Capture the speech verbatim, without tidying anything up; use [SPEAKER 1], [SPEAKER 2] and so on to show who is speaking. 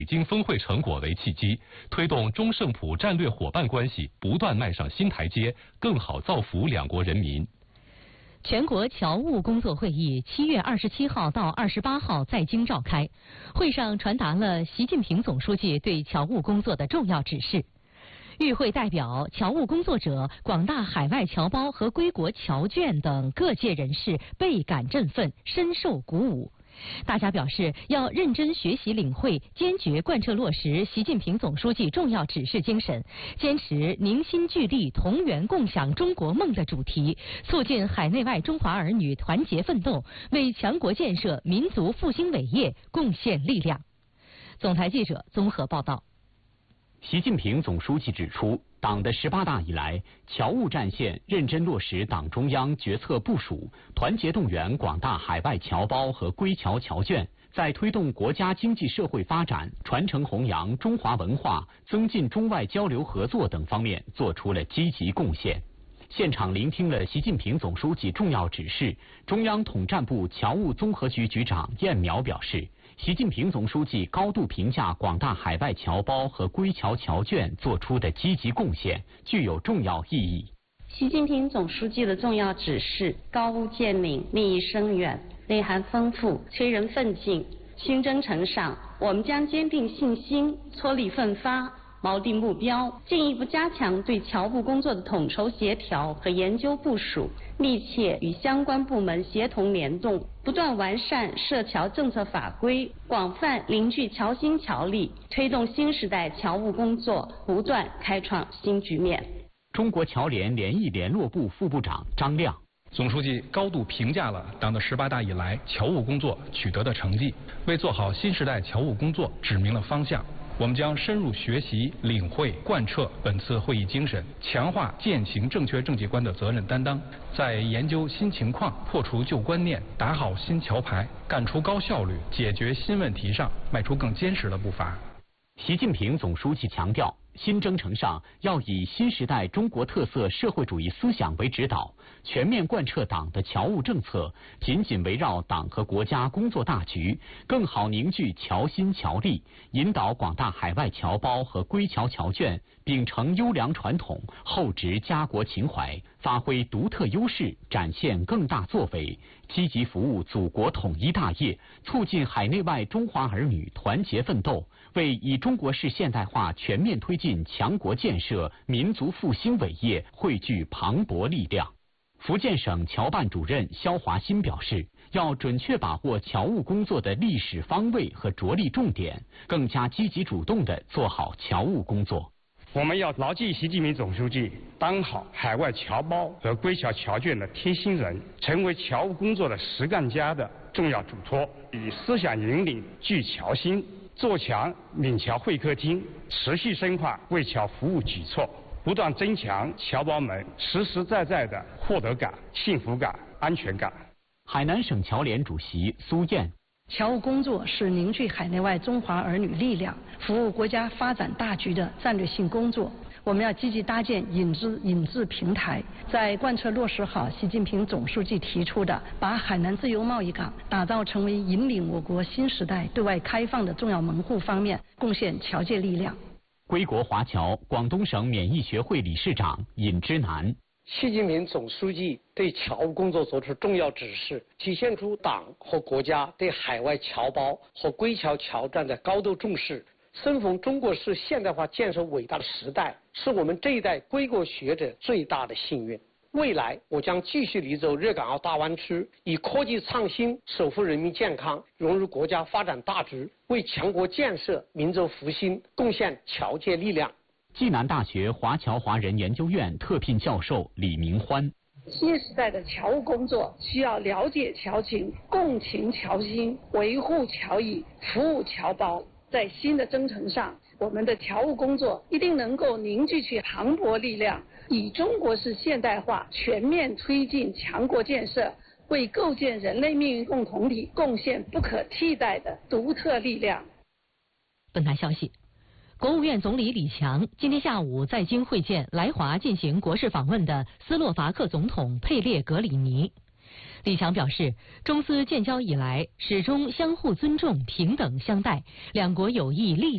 [SPEAKER 1] 北京峰会成果为契机，推动中盛普战略伙伴关系不断迈上新台阶，更好造福两国人民。
[SPEAKER 2] 全国侨务工作会议七月二十七号到二十八号在京召开，会上传达了习近平总书记对侨务工作的重要指示。与会代表、侨务工作者、广大海外侨胞和归国侨眷等各界人士倍感振奋，深受鼓舞。大家表示要认真学习领会，坚决贯彻落实习近平总书记重要指示精神，坚持凝心聚力、同源共享中国梦的主题，促进海内外中华儿女团结奋斗，为强国建设、民族复兴伟业贡献力量。总台记者综合报道。
[SPEAKER 3] 习近平总书记指出，党的十八大以来，侨务战线认真落实党中央决策部署，团结动员广大海外侨胞和归侨侨眷，在推动国家经济社会发展、传承弘扬中华文化、增进中外交流合作等方面做出了积极贡献。现场聆听了习近平总书记重要指示，中央统战部侨务综合局局长燕苗表示，习近平总书记高度评价广大海外侨胞和归侨侨眷做出的积极贡献，具有重要意义。
[SPEAKER 4] 习近平总书记的重要指示高屋建瓴、立意深远、内涵丰富、催人奋进。新征程上，我们将坚定信心、踔厉奋发，锚定目标，进一步加强对侨务工作的统筹协调和研究部署，密切与相关部门协同联动，不断完善涉侨政策法规，广泛凝聚侨心侨力，推动新时代侨务工作不断开创新局面。
[SPEAKER 3] 中国侨联联谊联络部副部长张亮。
[SPEAKER 5] 总书记高度评价了党的十八大以来侨务工作取得的成绩，为做好新时代侨务工作指明了方向。我们将深入学习、领会、贯彻本次会议精神，强化践行正确政绩观的责任担当，在研究新情况、破除旧观念、打好新桥牌、干出高效率、解决新问题上迈出更坚实的步伐。
[SPEAKER 3] 习近平总书记强调，新征程上要以新时代中国特色社会主义思想为指导，全面贯彻党的侨务政策，紧紧围绕党和国家工作大局，更好凝聚侨心侨力，引导广大海外侨胞和归侨侨眷秉承优良传统，厚植家国情怀，发挥独特优势，展现更大作为，积极服务祖国统一大业，促进海内外中华儿女团结奋斗，为以中国式现代化全面推进强国建设、民族复兴伟业汇聚磅礴力量。福建省侨办主任肖华新表示，要准确把握侨务工作的历史方位和着力重点，更加积极主动地做好侨务工作。
[SPEAKER 6] 我们要牢记习近平总书记当好海外侨胞和归侨侨眷的贴心人，成为侨务工作的实干家的重要嘱托，以思想引领聚侨心，做强闽侨会客厅，持续深化为侨服务举措，不断增强侨胞们实实在在的获得感、幸福感、安全感。
[SPEAKER 3] 海南省侨联主席苏燕。
[SPEAKER 7] 侨务工作是凝聚海内外中华儿女力量、服务国家发展大局的战略性工作。我们要积极搭建引资引资平台，在贯彻落实好习近平总书记提出的把海南自由贸易港打造成为引领我国新时代对外开放的重要门户方面，贡献侨界力量。
[SPEAKER 3] 归国华侨广东省免疫学会理事长尹之南。
[SPEAKER 8] 习近平总书记对侨务工作作出重要指示，体现出党和国家对海外侨胞和归侨侨眷的高度重视。生逢中国式现代化建设伟大的时代，是我们这一代归国学者最大的幸运。未来我将继续力走粤港澳大湾区，以科技创新守护人民健康，融入国家发展大局，为强国建设、民族复兴贡献侨界力量。
[SPEAKER 3] 暨南大学华侨华人研究院特聘教授李明欢。
[SPEAKER 9] 新时代的侨务工作需要了解侨情、共情侨心、维护侨谊、服务侨胞。在新的征程上，我们的侨务工作一定能够凝聚起磅礴力量，以中国式现代化全面推进强国建设，为构建人类命运共同体贡献不可替代的独特力量。
[SPEAKER 2] 本台消息，国务院总理李强今天下午在京会见来华进行国事访问的斯洛伐克总统佩列格里尼。李强表示，中斯建交以来始终相互尊重、平等相待，两国友谊历